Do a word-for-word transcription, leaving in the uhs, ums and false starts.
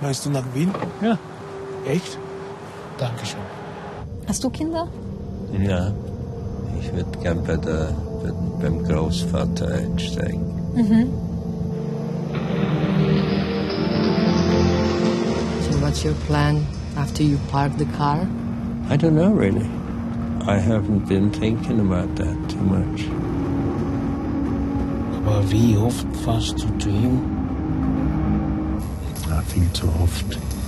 Weißt du nach Wien? Ja. Echt? Dankeschön. Hast du Kinder? Ja, ich würde gern bei der, bei, beim Großvater einsteigen. Mhm. So what's your plan after you park the car? I don't know really. I haven't been thinking about that too much. Aber wie oft fährst du zu ihm? Ja, viel zu oft.